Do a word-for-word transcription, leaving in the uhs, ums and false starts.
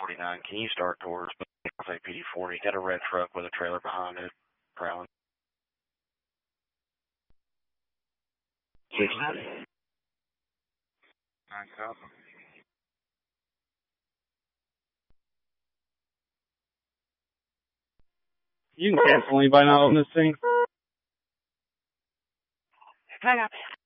forty-nine, can you start towards P D forty? Got a red truck with a trailer behind it, prowling. six nine. nine copy. You can cancel anybody not on this thing. Hang on.